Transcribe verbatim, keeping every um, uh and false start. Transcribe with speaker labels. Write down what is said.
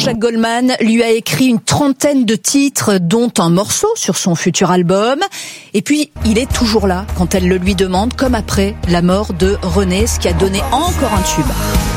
Speaker 1: Jean-Jacques Goldman lui a écrit une trentaine de titres, dont un morceau sur son futur album. Et puis, il est toujours là quand elle le lui demande, comme après la mort de René, ce qui a donné encore un tube.